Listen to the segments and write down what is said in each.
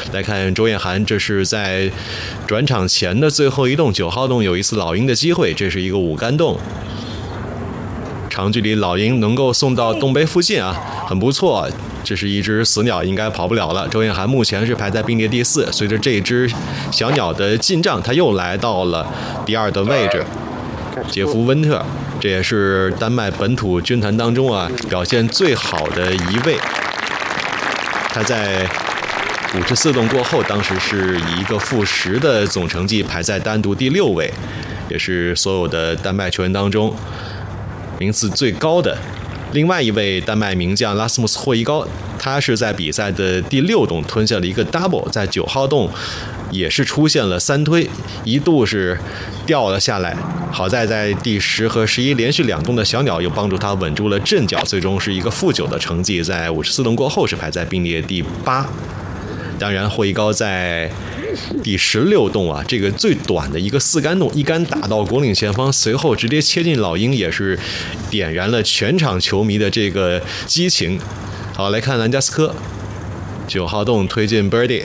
来看周彦涵，这是在转场前的最后一洞9号洞有一次老鹰的机会，这是一个5杆洞，长距离老鹰能够送到洞杯附近啊，很不错。这是一只死鸟，应该跑不了了。周彦涵目前是排在并列第4，随着这只小鸟的进账，他又来到了第2的位置。杰夫·温特，这也是丹麦本土军团当中啊表现最好的一位。他在54洞过后，当时是以一个负10的总成绩排在单独第6位，也是所有的丹麦球员当中名次最高的。另外一位丹麦名将拉斯穆斯·霍伊高，他是在比赛的第6洞吞下了一个 double， 在9号洞也是出现了3推，一度是掉了下来，好在第10和11连续2洞的小鸟又帮助他稳住了阵脚，最终是一个负9的成绩，在54洞过后是排在并列第8。当然霍伊高在第16洞啊，这个最短的一个4杆洞，一杆打到国岭前方，随后直接切进老鹰，也是点燃了全场球迷的这个激情。好，来看兰加斯科9号洞推进 birdie。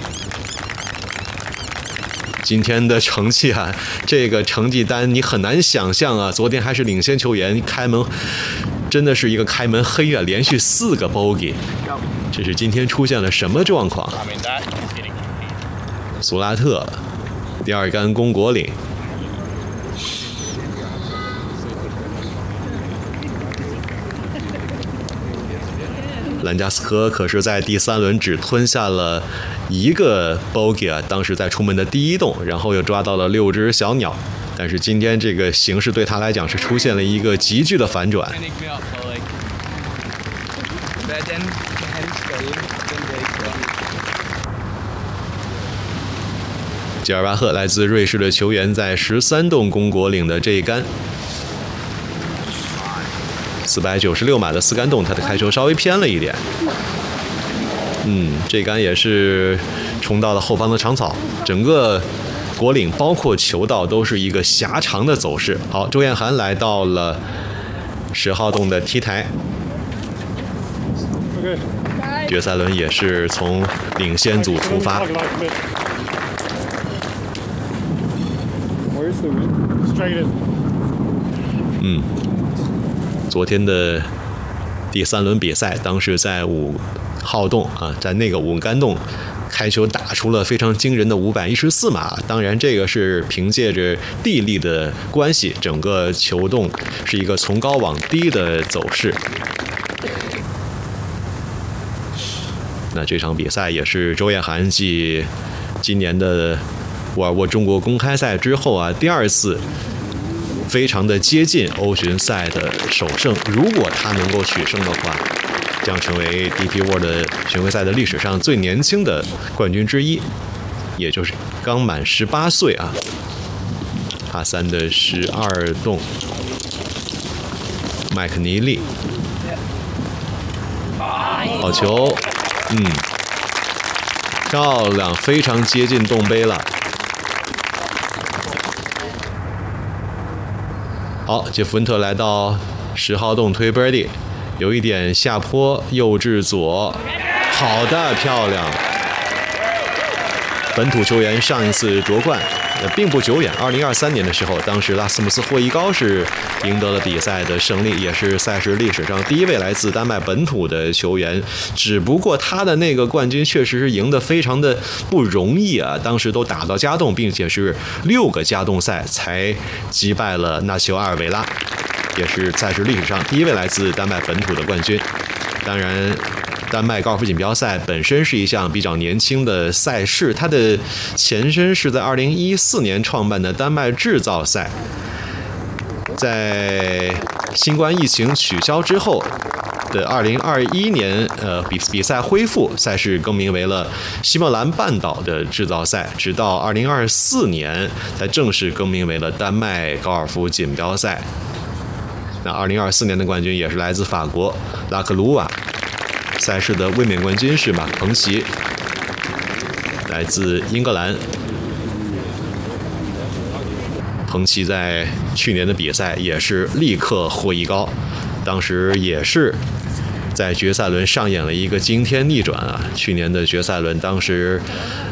今天的成绩啊，这个成绩单你很难想象啊，昨天还是领先球员，开门真的是一个开门黑啊，连续4个 bogey， 这是今天出现了什么状况？苏拉特第2杆攻国岭，兰加斯科可是在第3轮只吞下了1个 bogey 啊，当时在出门的第1洞，然后又抓到了6只小鸟，但是今天这个形势对他来讲是出现了一个急剧的反转。吉尔巴赫来自瑞士的球员在13洞攻国岭的这一杆496码的4杆洞，他的开球稍微偏了一点，这杆也是冲到了后方的长草，整个国岭包括球道都是一个狭长的走势。好，周彦涵来到了10号洞的 T 台，决赛轮也是从领先组出发。昨天的第3轮比赛，当时在5号洞啊，在那个5杆洞开球打出了非常惊人的514码，当然这个是凭借着地利的关系，整个球洞是一个从高往低的走势。那这场比赛也是周彦涵继今年的沃尔沃中国公开赛之后啊，第2次非常的接近欧巡赛的首胜。如果他能够取胜的话，将成为 DP World 巡回赛的历史上最年轻的冠军之一，也就是刚满18岁啊。帕3的12洞，麦克尼利，好球，漂亮，非常接近洞杯了。好，杰弗温特来到10号洞推 birdie， 有一点下坡，右至左，好的，漂亮。本土球员上一次夺冠并不久远，2023年的时候，当时拉斯穆斯·霍伊高是赢得了比赛的胜利，也是赛事历史上第1位来自丹麦本土的球员。只不过他的那个冠军确实是赢得非常的不容易啊，当时都打到加洞，并且是6个加洞赛才击败了纳齐欧·阿尔维拉，也是赛事历史上第1位来自丹麦本土的冠军。当然，丹麦高尔夫锦标赛本身是一项比较年轻的赛事，它的前身是在2014年创办的丹麦制造赛。在新冠疫情取消之后的2021年，比赛恢复，赛事更名为了西莫兰半岛的制造赛，直到2024年才正式更名为了丹麦高尔夫锦标赛。那2024年的冠军也是来自法国拉克鲁瓦，赛事的卫冕冠军是马克彭齐，来自英格兰。彭齐在去年的比赛也是力克霍伊高，当时也是在决赛轮上演了一个惊天逆转啊！去年的决赛轮，当时